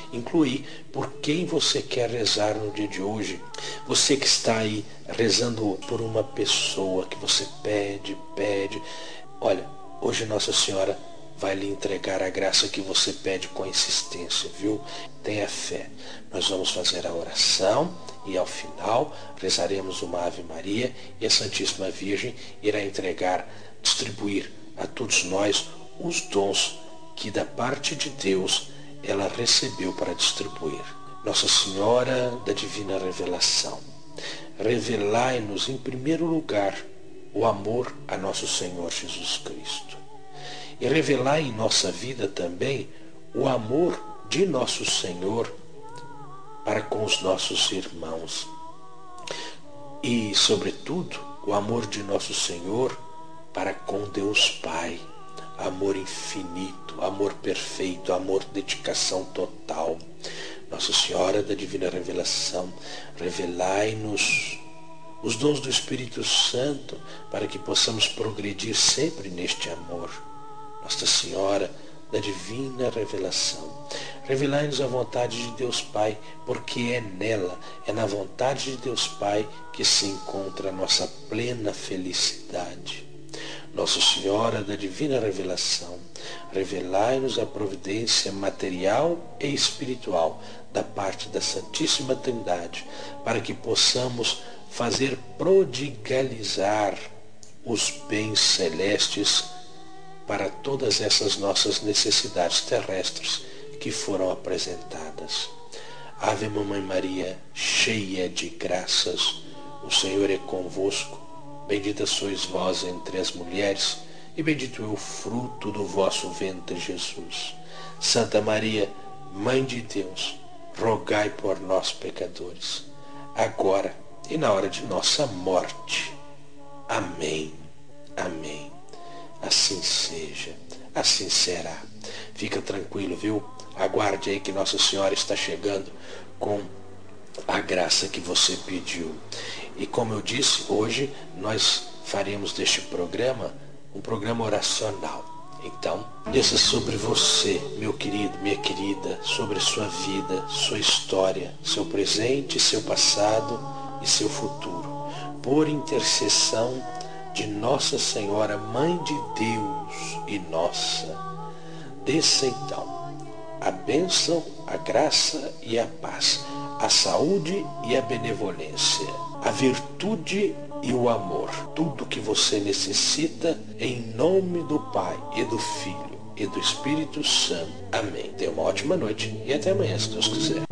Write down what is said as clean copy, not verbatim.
incluir por quem você quer rezar no dia de hoje. Você que está aí rezando por uma pessoa que você pede. Olha, hoje Nossa Senhora vai lhe entregar a graça que você pede com insistência, viu? Tenha fé. Nós vamos fazer a oração e ao final rezaremos uma Ave Maria e a Santíssima Virgem irá distribuir a todos nós os dons que da parte de Deus ela recebeu para distribuir. Nossa Senhora da Divina Revelação, revelai-nos em primeiro lugar o amor a nosso Senhor Jesus Cristo. E revelai em nossa vida também o amor de nosso Senhor para com os nossos irmãos. E, sobretudo, o amor de nosso Senhor para com Deus Pai. Amor infinito, amor perfeito, amor dedicação total. Nossa Senhora da Divina Revelação, revelai-nos os dons do Espírito Santo para que possamos progredir sempre neste amor. Nossa Senhora da Divina Revelação, revelai-nos a vontade de Deus Pai, porque é nela, é na vontade de Deus Pai que se encontra a nossa plena felicidade. Nossa Senhora da Divina Revelação, revelai-nos a providência material e espiritual da parte da Santíssima Trindade, para que possamos fazer prodigalizar os bens celestes para todas essas nossas necessidades terrestres que foram apresentadas. Ave Mamãe Maria, cheia de graças, o Senhor é convosco. Bendita sois vós entre as mulheres, e bendito é o fruto do vosso ventre, Jesus. Santa Maria, Mãe de Deus, rogai por nós, pecadores, agora e na hora de nossa morte. Amém. Amém. Assim seja, assim será. Fica tranquilo, viu? Aguarde aí que Nossa Senhora está chegando com a graça que você pediu. E como eu disse, hoje nós faremos deste programa um programa oracional. Então, desça sobre você, meu querido, minha querida, sobre sua vida, sua história, seu presente, seu passado e seu futuro, por intercessão de Nossa Senhora, Mãe de Deus e nossa. Desça então a bênção, a graça e a paz, a saúde e a benevolência, a virtude e o amor, tudo que você necessita, em nome do Pai e do Filho e do Espírito Santo. Amém. Tenha uma ótima noite e até amanhã, se Deus quiser.